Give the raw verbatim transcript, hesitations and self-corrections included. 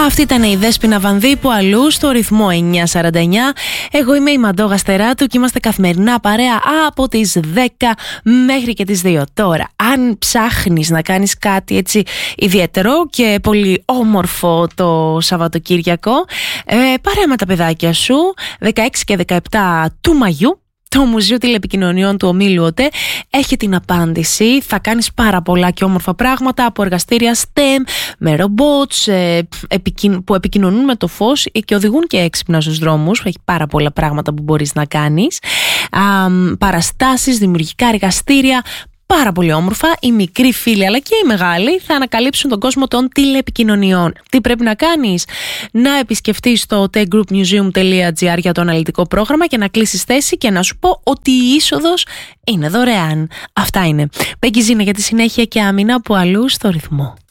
Αυτή ήταν η Δέσποινα Βανδίπου, αλλού στο ρυθμό εννιά σαράντα εννιά. Εγώ είμαι η Μαντώ Γαστεράτου και είμαστε καθημερινά παρέα από τις δέκα μέχρι και τις δύο. Τώρα, αν ψάχνεις να κάνεις κάτι έτσι ιδιαίτερο και πολύ όμορφο το Σαββατοκύριακο, ε, παρέα με τα παιδάκια σου, δεκαέξι και δεκαεπτά του Μαγιού, το Μουσείο Τηλεπικοινωνιών του Ομίλου ΟΤΕ έχει την απάντηση. Θα κάνεις πάρα πολλά και όμορφα πράγματα, από εργαστήρια στεμ με ρομπότς που επικοινωνούν με το φως και οδηγούν και έξυπνα στους δρόμους. Έχει πάρα πολλά πράγματα που μπορείς να κάνεις. Παραστάσεις, δημιουργικά εργαστήρια. Πάρα πολύ όμορφα. Οι μικροί φίλοι αλλά και οι μεγάλοι θα ανακαλύψουν τον κόσμο των τηλεπικοινωνιών. Τι πρέπει να κάνεις? Να επισκεφτείς το techgroupmuseum τελεία gr για το αναλυτικό πρόγραμμα και να κλείσεις θέση και να σου πω ότι η είσοδος είναι δωρεάν. Αυτά είναι. Πέγγι Ζήνα για τη συνέχεια και άμυνα από αλλού στο ρυθμό.